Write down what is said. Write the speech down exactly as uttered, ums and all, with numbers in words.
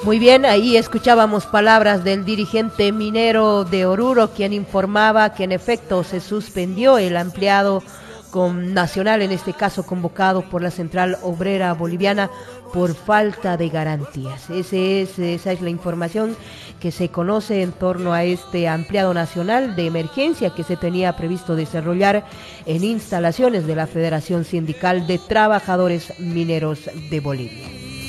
Muy bien, ahí escuchábamos palabras del dirigente minero de Oruro, quien informaba que en efecto se suspendió el ampliado con nacional, en este caso convocado por la Central Obrera Boliviana por falta de garantías. Ese es, esa es la información que se conoce en torno a este ampliado nacional de emergencia que se tenía previsto desarrollar en instalaciones de la Federación Sindical de Trabajadores Mineros de Bolivia.